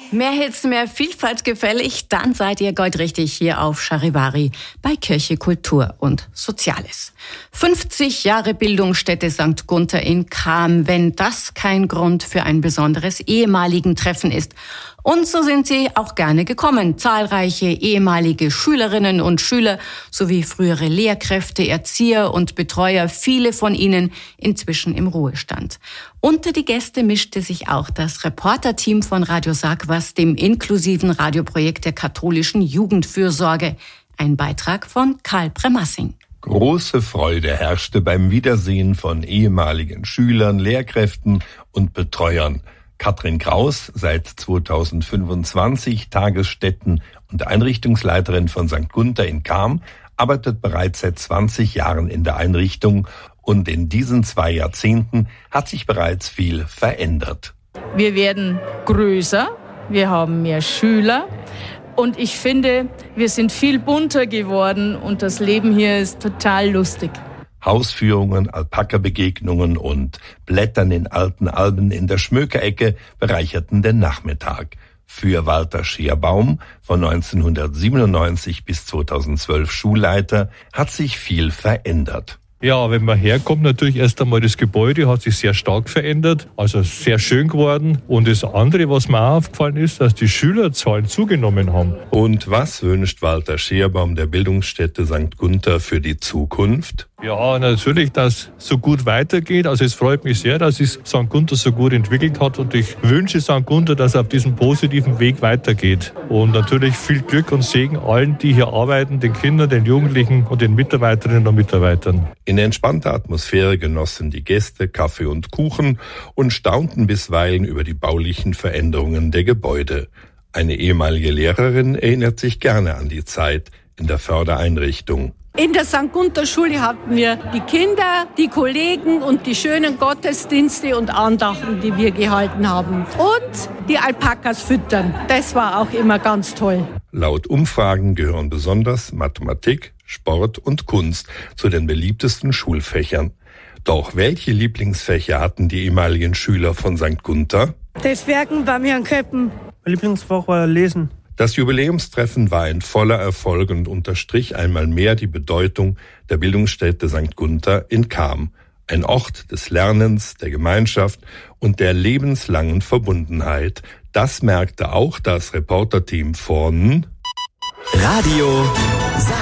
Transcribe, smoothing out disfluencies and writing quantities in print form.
Mehr Hits, mehr Vielfalt gefällig, dann seid ihr gold richtig hier auf Charivari bei Kirche, Kultur und Soziales. 50 Jahre Bildungsstätte St. Gunther in Cham, wenn das kein Grund für ein besonderes ehemaligen Treffen ist. Und so sind sie auch gerne gekommen. Zahlreiche ehemalige Schülerinnen und Schüler sowie frühere Lehrkräfte, Erzieher und Betreuer, viele von ihnen inzwischen im Ruhestand. Unter die Gäste mischte sich auch das Reporterteam von Radio Sagwas, dem inklusiven Radioprojekt der katholischen Jugendfürsorge. Ein Beitrag von Karl Bremassing. Große Freude herrschte beim Wiedersehen von ehemaligen Schülern, Lehrkräften und Betreuern. Katrin Kraus, seit 2025 Tagesstätten- und Einrichtungsleiterin von St. Gunther in Cham, arbeitet bereits seit 20 Jahren in der Einrichtung und in diesen 2 Jahrzehnten hat sich bereits viel verändert. Wir werden größer, wir haben mehr Schüler und ich finde, wir sind viel bunter geworden und das Leben hier ist total lustig. Hausführungen, Alpaka-Begegnungen und Blättern in alten Alben in der Schmökerecke bereicherten den Nachmittag. Für Walter Scherbaum, von 1997 bis 2012 Schulleiter, hat sich viel verändert. Ja, wenn man herkommt, natürlich erst einmal das Gebäude hat sich sehr stark verändert, also sehr schön geworden. Und das andere, was mir auch aufgefallen ist, dass die Schülerzahlen zugenommen haben. Und was wünscht Walter Scherbaum der Bildungsstätte St. Gunther für die Zukunft? Ja, natürlich, dass es so gut weitergeht. Also es freut mich sehr, dass sich St. Gunther so gut entwickelt hat und ich wünsche St. Gunther, dass er auf diesem positiven Weg weitergeht. Und natürlich viel Glück und Segen allen, die hier arbeiten, den Kindern, den Jugendlichen und den Mitarbeiterinnen und Mitarbeitern. In entspannter Atmosphäre genossen die Gäste Kaffee und Kuchen und staunten bisweilen über die baulichen Veränderungen der Gebäude. Eine ehemalige Lehrerin erinnert sich gerne an die Zeit in der Fördereinrichtung. In der St. Gunther Schule hatten wir die Kinder, die Kollegen und die schönen Gottesdienste und Andachten, die wir gehalten haben. Und die Alpakas füttern. Das war auch immer ganz toll. Laut Umfragen gehören besonders Mathematik, Sport und Kunst zu den beliebtesten Schulfächern. Doch welche Lieblingsfächer hatten die ehemaligen Schüler von St. Gunther? Das Werken beim Herrn Köppen. Mein Lieblingsfach war Lesen. Das Jubiläumstreffen war ein voller Erfolg und unterstrich einmal mehr die Bedeutung der Bildungsstätte St. Gunther in Cham. Ein Ort des Lernens, der Gemeinschaft und der lebenslangen Verbundenheit. Das merkte auch das Reporterteam von Radio